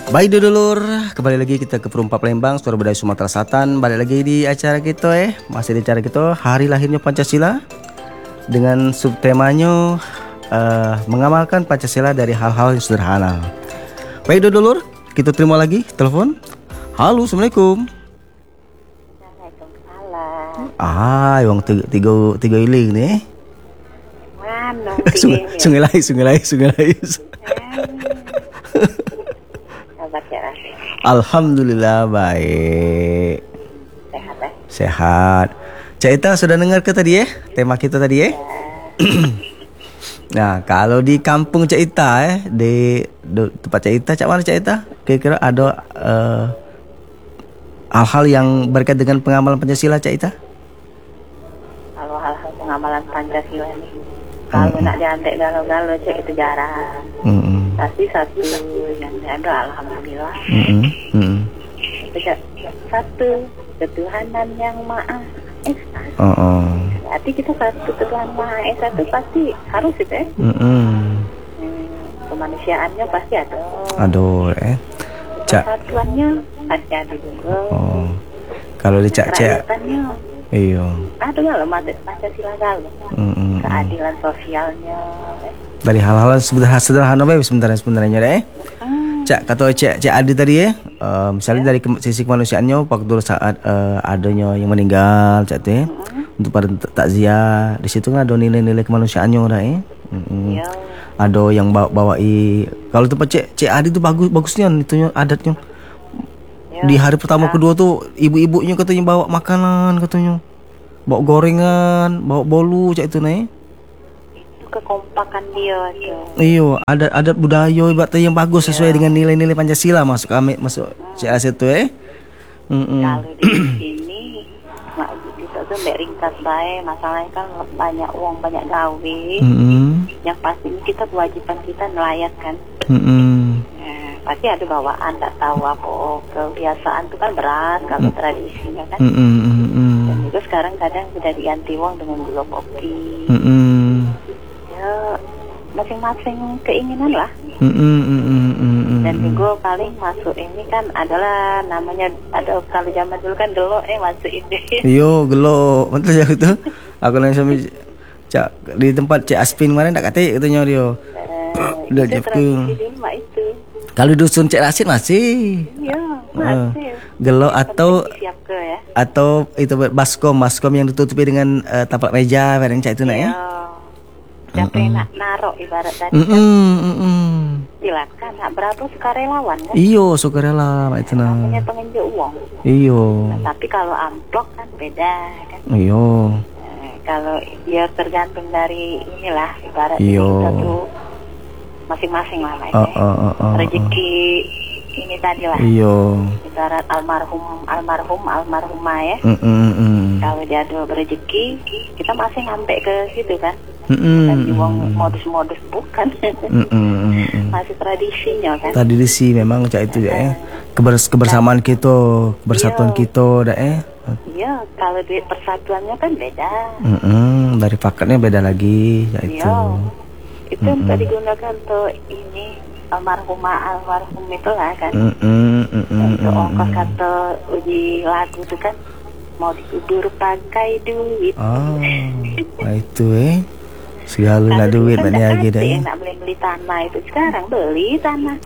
Baik dulur, kembali lagi kita ke Perumpa Palembang, Suara Budaya Sumatera Selatan. Balik lagi di acara kita masih di acara kita Hari Lahirnya Pancasila. Dengan subtemanya mengamalkan Pancasila dari hal-hal yang sederhana. Baik dulur, kita terima lagi telepon. Halo, Assalamualaikum. Waalaikumsalam. Yang tiga iling nih. Mana Sungai Layu. Kabar Cak? Alhamdulillah baik. Sehat ya? Sehat. Cak Ita sudah dengar ke tadi tema kita tadi Nah, kalau di kampung Cak Ita di tempat Cak Ita, Cak mana Cak Ita? Kira-kira ada hal-hal yang berkaitan dengan pengamalan Pancasila Cak Ita? Kalau hal-hal pengamalan Pancasila nih, kalau nak diantek galau-galau Cak itu jarang. Pasti satu yang ada alhamdulillah. Itu Cak, satu ketuhanan yang Maha Esa. Berarti kita satu Tuhan Maha Esa itu pasti harus itu kemanusiaannya pasti ada. Aduh Cak. Kesatuannya pasti ada juga. Kalau di Cak iya. Ada nggak loh Pancasila galau. Keadilan sosialnya. Dari hal-hal sederhana sebenarnya Cak kata Cak Adi tadi misalnya dari sisi kemanusiaannya waktu saat adanya yang meninggal Cak untuk pada takziah di situ kan ada nilai-nilai kemanusiaannya ada yang bawai kalau tempat Cak Adi itu bagusnya itunya adatnya di hari pertama kedua tuh ibu-ibunya katanya bawa makanan katanya bawa gorengan bawa bolu Cak itu kekompakan dia iyo adat budaya ibaratnya yang bagus sesuai dengan nilai-nilai Pancasila masuk CS itu Kalau di sini kita tuh mbak ringkas baik masalahnya kan banyak uang banyak gawe yang pasti kita kewajiban kita nelayan kan pasti ada bawaan tak tahu apa kebiasaan itu kan berat kalau tradisinya kan dan juga sekarang kadang sudah diganti uang dengan gula kopi ya masing-masing keinginan lah dan juga paling masuk ini kan adalah namanya ada kalau zaman dulu kan gelo masuk ini gelo betul ya itu aku langsung Cak di tempat Cak Aspin kemarin tak kata katanya dia udah tradisi dulu itu kalau dusun Cak Rasid masih masih gelo atau itu baskom yang ditutupi dengan taplak meja bareng Cak itu siapa yang nak narok ibarat tadi silakan nak berapa sukarelawan kan sukarela itu namanya pengenjuk uang tapi kalau amplop kan beda kan kalau dia tergantung dari inilah ibarat kita tuh masing-masing lah rezeki ini tadi lah ibarat almarhumah ya kalau dia ada berezeki kita masih sampai ke situ kan dan uang modus-modus bukan masih tradisinya kan tradisi memang Cak itu kebersamaan kita kebersatuan kita kalau duit persatuannya kan beda dari paketnya beda lagi itu untuk digunakan untuk ini almarhum itu lah kan untuk ongkos kata uji lagu itu kan mau dikudur pakai duit itu segala lah duit banyak lagi dah nak beli tanah itu sekarang beli tanah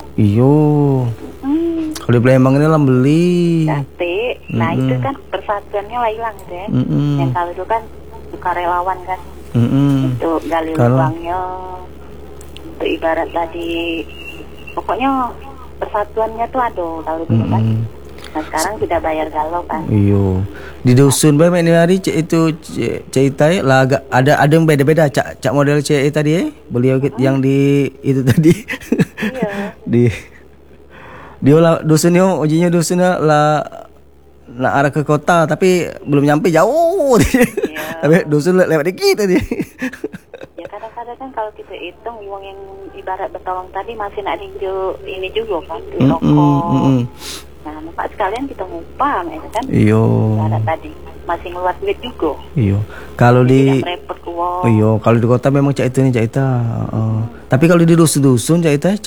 kalau di Palembang ini lah beli nah itu kan persatuannya lah hilang gitu yang kalau itu kan sukarelawan kan untuk gali lubangnya untuk ibarat tadi pokoknya persatuannya tuh ada kalau dulu kan nah sekarang sudah bayar galau kan di dusun ini hari itu cerita lah agak ada yang beda-beda cak model cek tadi beliau yang di itu tadi dia lah dusunnya ujinya dusunnya lah nak arah ke kota tapi belum nyampe jauh tapi dusun lewat dikit tadi kadang-kadang kan kalau kita hitung uang yang ibarat bertolong tadi masih nak ini juga kan di rokok nah Pak sekalian kita ngupah kan ibarat tadi masih ngeluar duit juga kalau di kalau di kota memang Cak itu nih Cak Ita tapi kalau di dusun Cak Ita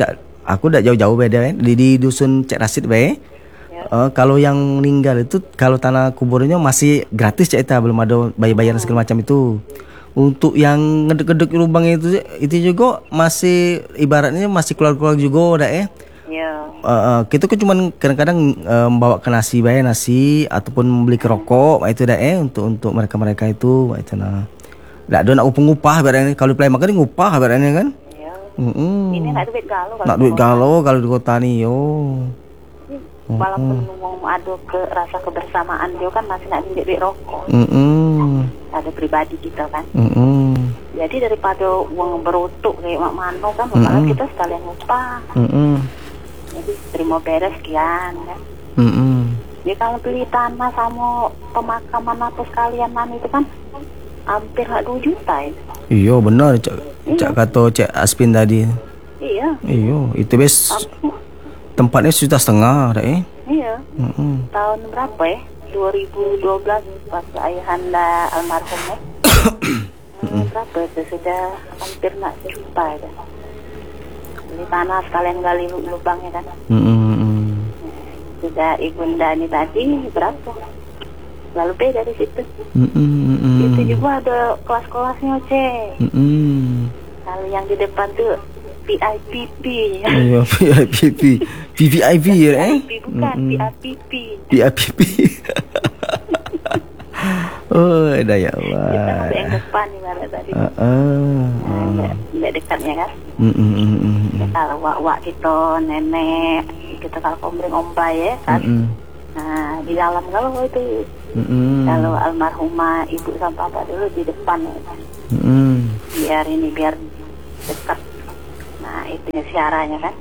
aku udah jauh-jauh beda kan di dusun Cek Rasid be. Kalau yang meninggal itu kalau tanah kuburnya masih gratis Cek Ita, belum ada bayar-bayaran segala macam itu. Untuk yang ngedek-ngedek lubang itu juga masih ibaratnya masih keluar-keluar juga udah ya. Kita kan cuman kadang-kadang bawa ke nasi ataupun beli ke rokok itu dah untuk mereka itu itu nah. Nggak ada nak upah berarti kalau play makan ngupah berarti kan. Ini nak duit galau kalau di kota nih yo. Walaupun mau ada rasa kebersamaan dia kan masih nak duit rokok. Ada pribadi kita kan. Jadi daripada uang berutuk kayak mak mano kan, malah kita sekalian ngupah. Jadi terima beres sekian kan. Jadi kalau beli tanah sama pemakaman apa sekalian itu kan hampir 2 juta ya. Iya benar cak kata Cak Aspin tadi. Iya itu bes tempatnya 1,5 juta dah Iya. Tahun berapa ya? 2012 pas ayahanda almarhum ya. Berapa itu sudah hampir nak sejuta ya. Beli tanah sekalian gali lubangnya kan. Sudah ibunda ini tadi berapa? Lalu beda dari situ. Itu juga ada kelas-kelasnya Cek. Kalau yang di depan tuh PIPP. Iya PIPP. PVIP ya bukan PIPP. PIPP. Oh, dah ya Allah. Kita masuk yang depan nih mana tadi. Nggak dekatnya kan. Kalau wak kita nenek, kita kalau komplain ombay ya kan. Nah di dalam kalau itu, kalau almarhumah ibu sama bapak dulu di depan ya kan. Biar dekat. Nah itu siaranya kan.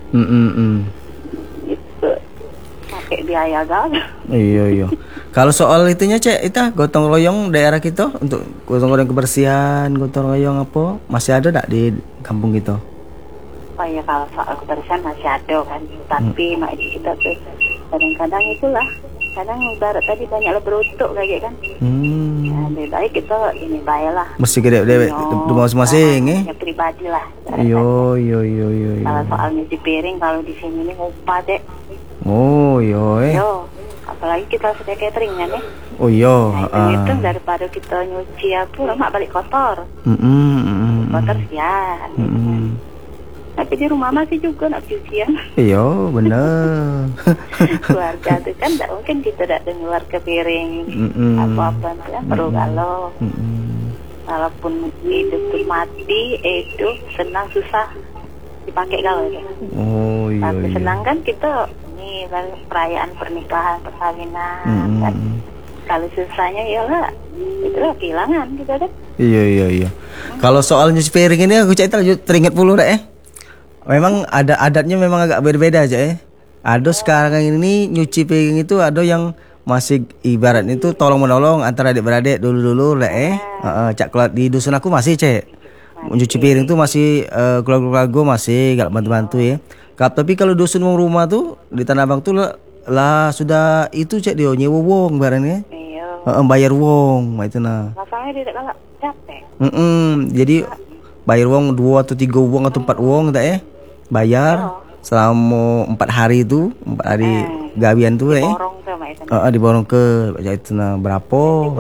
Itu pakai biaya gal. Iya. Kalau soal itunya Cek, itu gotong royong daerah kita untuk gotong royong kebersihan, gotong royong apa masih ada tak di kampung kita? Oh ya kalau soal kebersihan masih ada kan, tapi mak kita tuh kadang-kadang itulah, kadang ibarat tadi banyak berutuk kayak kan. Nah, lebih baik kita ini baiklah. Mesti gede rumah masing-masing ya pribadi lah. Iya. Kalau soal nyuci piring kalau di sini nih upah Dek. Oh iya. Apalagi kita sudah catering kan ya. Oh iya. Nah, itu daripada kita nyuci aku lama balik kotor. Kotor sian. Tapi di rumah masih juga nak cucian. Iya benar. Keluarga itu kan tidak mungkin kita tidak dengar ke piring apa-apa kan perlu kalau. Walaupun hidup tuh mati, itu senang susah dipakai kalau ya. Oh iya. Tapi senang kan kita nih perayaan pernikahan perkawinan kan. Kalau susahnya iyalah itulah kehilangan kita kan. Iya. Kalau soal nyuci piring ini aku teringat puluh dah Memang ada adatnya memang agak berbeda aja Ada sekarang ini nyuci piring itu ada yang masih ibarat itu tolong menolong antara adik-beradik dulu lah Cak kalau di dusun aku masih Cek. Mencuci piring tuh masih keluarga masih gak bantu-bantu ya. Tapi kalau dusun rumah tuh di Tanah Abang tuh lah sudah itu Cek dia nyewa wong barangnya. Bayar wong itu nah. Masalahnya dia tak kalah capek. Jadi bayar wong 2 atau 3 wong atau 4 wong tak bayar selama 4 hari itu 4 hari gawian tuh diborong ke itu nah berapa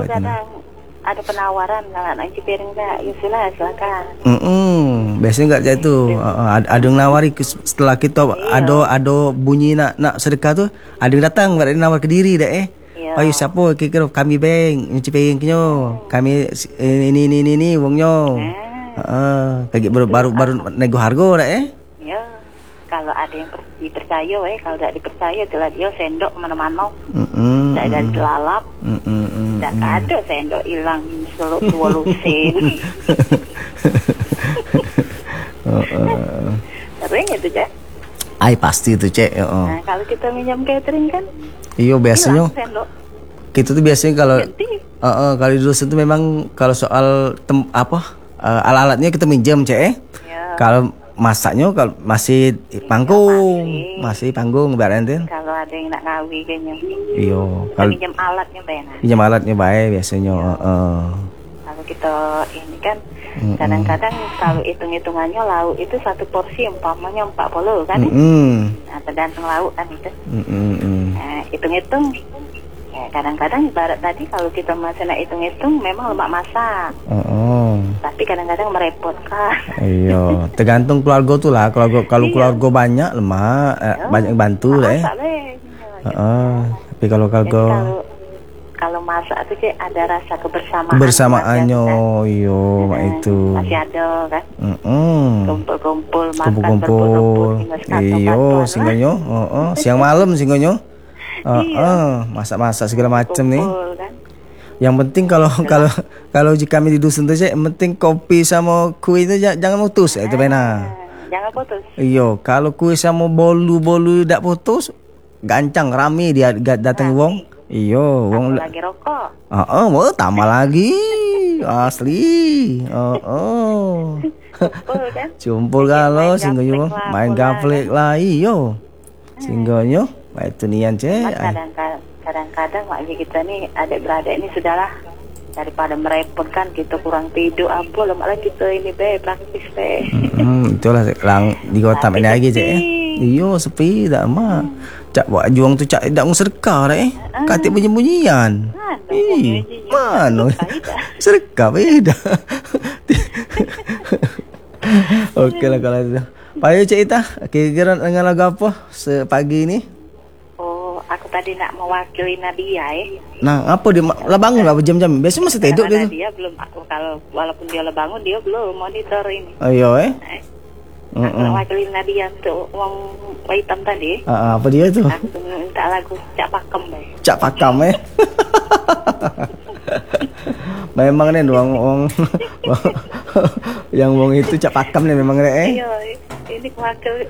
ada penawaran kalau nak cuci piring tak ya silakan. Biasanya enggak jatuh ada yang nawari setelah kita ada bunyi nak sedekah tuh ada yang datang berarti nawar ke diri dah ayo siapa kira kami beng nyuci piring kinyo kami ini wongnya kayak baru nego harga dah kalau ada yang dipercaya kalau tidak dipercaya itulah dia sendok mana-mana tidak ada dilalap tidak ada sendok hilang seluruh lusin sering itu Cek pasti itu Cek nah, kalau kita minjam catering kan iya biasanya kita tuh biasanya kalau di dusun itu memang kalau soal alat-alatnya kita minjam Cek kalau masaknya kalau masih panggung berarti kalau ada yang nak ngawi kayaknya kalau pinjam alatnya baik biasanya kalau kita ini kan Kadang-kadang kalau hitung-hitungannya lauk itu satu porsi umpamanya 40 kan. Nah, tergantung lauk kan itu. Nah, hitung-hitung. Ya, kadang-kadang ibarat tadi kalau kita masih nak hitung-hitung memang lemak masak. Tapi kadang-kadang merepotkan. Iya, tergantung keluarga tuh lah. Kalau keluarga banyak lemak, banyak bantu lah. Tapi kalau kalau masak itu sih ada rasa kebersamaan. Kebersamaannya, iya, mak itu. Masih ada kan. Kumpul-kumpul makan Kumpul-kumpul. Iya, singgonyo. Siang malam singgonyo. Masak-masak segala macam nih. Kan? Yang penting kalau jika kami di dusun tuh, yang penting kopi sama kue itu jangan putus, itu benar. Jangan putus. Iya, kalau kue sama bolu tak putus, gancang rame dia datang wong. Iya, wong lagi rokok. Mau tambah lagi. Asli. Kumpul kan? Cumpul kalau singgonyo main gaplek lah iyo. Singgonyo itu nian cek. Kadang-kadang maknya kita nih adik-beradik ini sudahlah, daripada merepotkan kita kurang tidur apa malah kita ini praktis itulah lang di kota ini lagi cek. Iyo sepi dah mah. Cak buat juang tu cak dak sedekah dah katik bunyi-bunyian. Mana? Sedekah beda. Okey lah kalau itu. Payo cik Ita, kira-kira dengan lagu apa sepagi ni? Oh, aku tadi nak mewakili Nadia Nah, apa dia lah bangun berapa jam-jam? Biasa masih tidur dia. Dia belum kalau walaupun dia lah bangun dia belum monitor ini. Ayo Aku mewakili Nadia untuk uang hitam tadi. Apa dia tu? Aku minta lagu Cak Pakem Cak Pakem Memang ni wong yang wong itu Cak Pakem ni memang Iya, ini